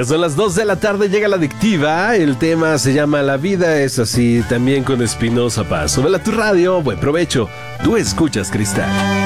Ya son las 2 de la tarde, llega la adictiva. El tema se llama La vida es así, también con Espinosa Paz. Súbela a tu radio, buen provecho. Tú escuchas Cristal.